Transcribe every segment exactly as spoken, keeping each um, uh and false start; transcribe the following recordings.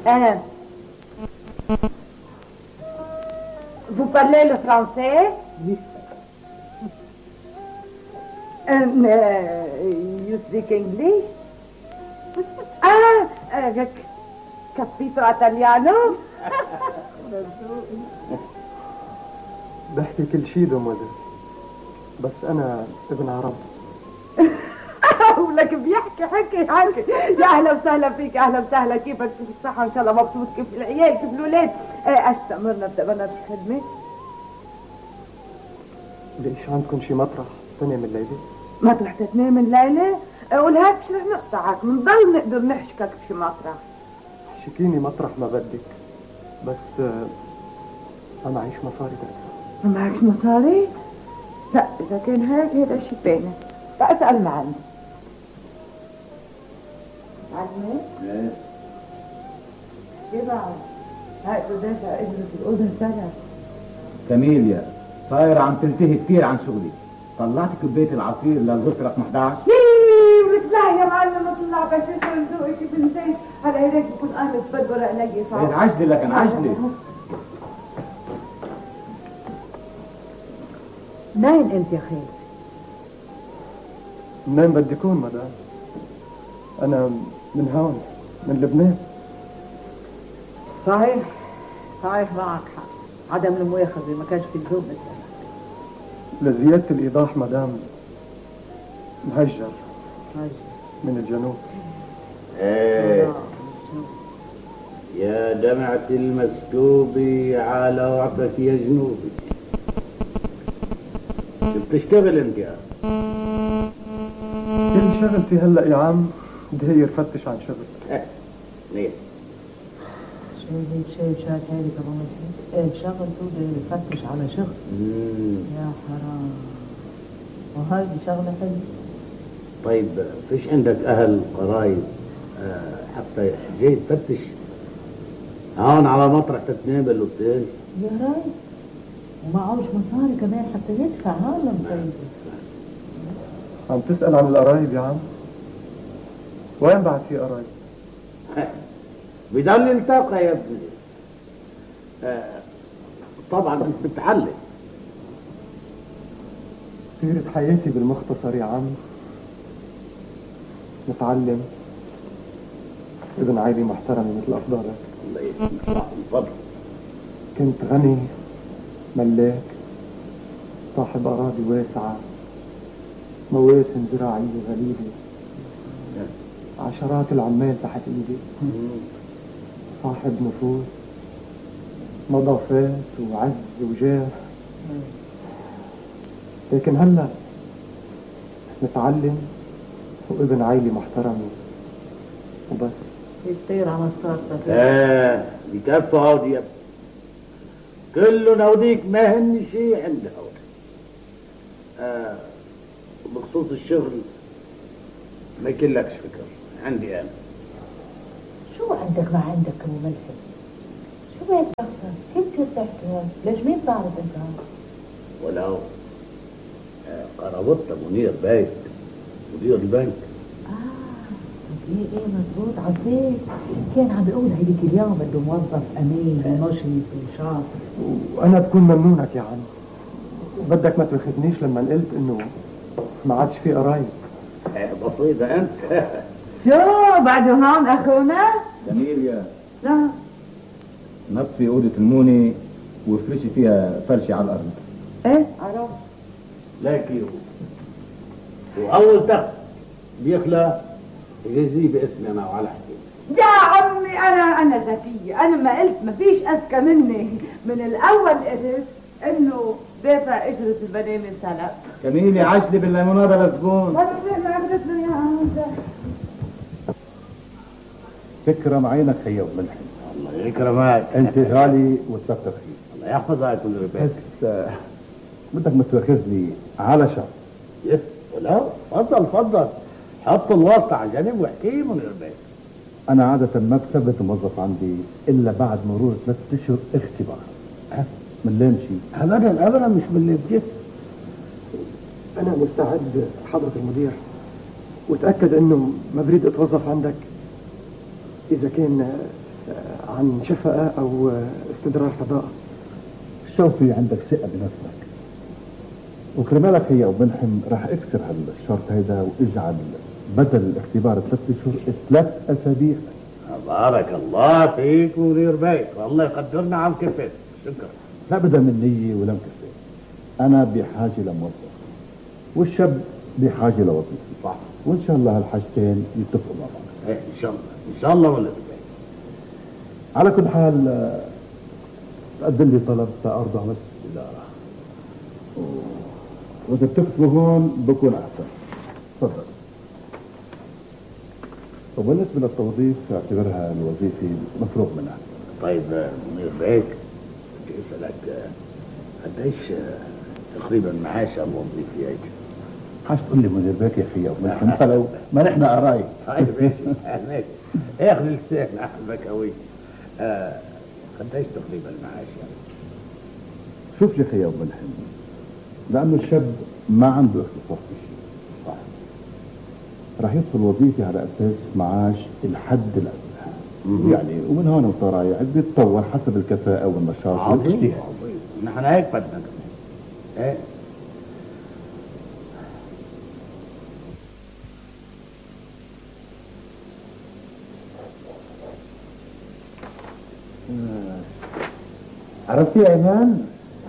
Ah. Vous parlez le français? Oui. Um, uh, you speak English? Ah, uh, capito italiano? بحكي كل شيء دومادر، بس أنا ابن عرب. ولك بيحكي حكي حكي. يا أهلا وسهلا فيك، أهلا وسهلا. كيفك؟ كيف الصحة؟ إن شاء الله مبسوط. كيف العيال؟ كيف الولاد؟ إيه أستمرنا بتقبلنا بخدمة؟ ليش عندكم شي مطرح تنام الليلة؟ مطرح تنام الليلة؟ قولها مش رح نقطعك، منضل نقدر نحشكك بشي مطرح. حشكيني مطرح ما بدك، بس أنا معيش مصاري تدفع. ما معكش مصاري؟ لا إذا كان هيك هذا شي تاني. فأسأل معلم. معلمة؟ ايه كيف بعد؟ هاي تدافع اجرة الأوضة سنة. كاميليا صاير عم تنتهي كثير عن شغلي. طلعت كوباية العصير للغرفة رقم احد عشر. ييييي ولك لا يا معلم اطلع بشوف ذوقك كيف انتهي. على هيك بكون أهل تبدر علي صعب. ايه عجلي لكن عجلي. منين انت يا خالد؟ منين بدي أكون مدام؟ أنا من هون، من لبنان. صحيح صحيح معك حق. عدم المؤاخذة ما كانش في لزوم مثلا. لزيادة الإيضاح مدام، مهجر مهجر من الجنوب. ايه يا دمعة المسكوب على وعطك يا جنوبي. بتشتغل انت يا كل شغلتي هلا يا عم داير فتش عن شغل. اه ليه؟ شايف شايف شايف هذه كمان ايه شغلته داير يفتش على شغل. يا حرام. وهاي شغلة حلوة. طيب فيش عندك اهل قرايب اه حتى جاي تفتش هون على مطرح تتنام بالاوتيل؟ يا راي ومعهوش مصاري كمان حتى يدفع. هلا مصيبة. عم تسأل عن القرايب يا عم؟ وين بعد في قرايب؟ بضل التقى يا ابني. آه طبعا انت بتعلم. سيرة حياتي بالمختصر يا عم، متعلم، ابن عائلة محترمة مثل أفضالك. الله يسلمك من فضلك. كنت غني ملاك صاحب أراضي واسعة، مواسم زراعية غليظة، عشرات العمال تحت إيدي، صاحب نفوذ، نظافات وعز وجاه. لكن هلا متعلم وابن عائلة محترمة وبس. يطير على صارتك. اه بكفى هودي يا ابني. كله نوديك ما هن شيء عند هودي. آه بخصوص الشغل ما يكلكش فكر عندي انا. شو عندك ما عندك ابو ملحم؟ شو هيك بخسر؟ كيف تصير تحكي؟ ليش مين تعرف انت؟ ولو آه قرابطة منير بايت مدير البنك. ايه ايه مزبوط عزيز. كان عم بيقول هيديك اليوم بده موظف امين ونشيط وشاطر. وانا بكون ممنونك يا عم. بدك ما تاخذنيش لما قلت انه ما عادش في قرايب. بسيطة انت. شو بعده هون اخونا؟ كاميليا لا نطفي أوضة الموني وافرشي فيها فرشة على الأرض. ايه عرف. لكن وأول تخت بيخلى يجزيه باسمي أنا وعلى حكي. يا عمي انا انا ذكية. انا ما قلت ما فيش اذكى مني. من الاول قلت انه دافع اجرة البنانة سلف. كاميليا عجلي بالليمونادة للزبون. ما عرفنا يا عم. فكرة عينك خيو ملحم. الله يكرمك. انت غالي وتفكر فيه. الله يحفظك كل رباك. بس بدك ما تواخذني على شرط. يس ولا فضل فضل حط الواسطة على جنب واحكي من رباك. انا عادة ما بثبت موظف عندي الا بعد مرور ثلاث اشهر اختبار. من لا مشي ابدا ابدا مش من اللي بجد. انا مستعد حضرة المدير، وتأكد انه ما بريد اتوظف عندك اذا كان عن شفقة أو استدرار صداقة. شوفي عندك ثقة بنفسك، وكرمالك هي وبنحم راح اكسر هالشرط هيدا واجعل بدل الاختبار ثلاث اشهر ثلاث اسابيع. بارك الله فيك ودير بالك، والله يقدرنا عم كفت. شكرا. لا بدها من نية ولا مكفة. انا بحاجة لموظف والشاب بحاجة لوظيفة، صح، وان شاء الله هالحاجتين يتفقوا مع بعض. ايه ان شاء الله ان شاء الله ولا بدك. على كل حال تقدم لي طلب سأرضى بس الإدارة، وإذا بتكتبوا هون بكون أحسن. تفضل. وبالنسبة للتوظيف اعتبرها الوظيفة مفروغ منها. طيب منير بيك، بدي اسالك قديش تقريبا معاش الوظيفه هيك؟ حاج تقول لي منير بيك يا اخي، ما لو ما نحن قرايب. طيب ماشي ماشي، اخذ لسانك نحن بكوي. آه قديش تقريبا معاش يعني؟ شوف يا اخي يا ابو الحين، لانه الشاب ما عنده اختصاص بالشيء، صح، راح يدخل وظيفه على اساس معاش الحد الادنى يعني، ومن هون وطرايح بيتطور حسب الكفاءه والنشاط والاجتهاد. نحن هيك بدنا كمان. ايه عرفتي يا ايمان؟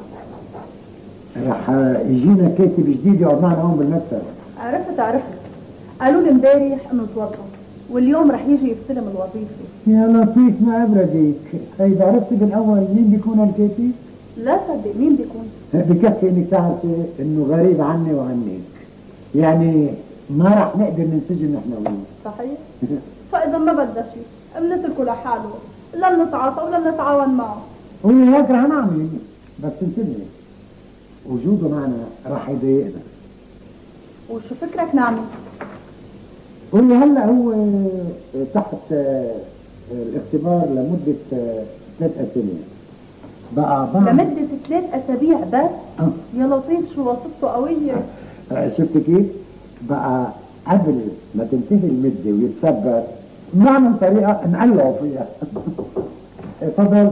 رح يجينا كاتب جديد يقعد معنا هون بالمكتب. عرفت عرفت، قالوا لي امبارح انه توظف واليوم رح يجي يستلم الوظيفه. يا لطيف ما ابردك، هيدا عرفتي بالاول مين بيكون الكاتب؟ لا صدق، مين بيكون؟ بكفي انك تعرفي انه غريب عني وعنك، يعني ما رح نقدر ننسجم نحن وياه. صحيح؟ فاذا ما بدها شيء بنتركه لحاله، لا بنتعاطى ولا بنتعاون معه. وهي هيك رح نعمل، بس انتبهي وجوده معنا رح يضايقنا. وشو فكرك نعمل؟ قولي هلا هو تحت الاختبار لمدة ثلاث أسابيع بقى بعد لمدة ثلاث أسابيع بس؟ أه. يا لطيف شو وصفته قوية. شفت كيف؟ بقى قبل ما تنتهي المدة ويتثبت نعمل طريقة نقلعه فيها. تفضل.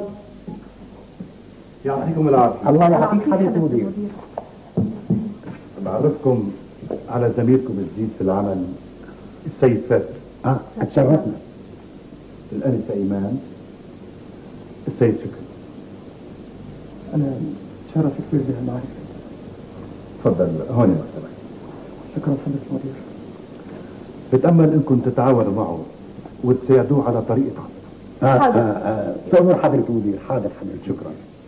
يعطيكم العافية. الله يعطيك حضرة المدير. بعرفكم على زميلكم الجديد في العمل السيد فاتن. اه اتشرفنا. الأنسة إيمان، السيد شكري. أنا شرف كبير بهالمعرفة. تفضل هون يا مكتبك. شكرا حضرة المدير. بتأمل إنكم تتعاونوا معه وتساعدوه على طريقة عمله. اه اه اه تأمر حضرة المدير. حاضر حضرة. شكرا.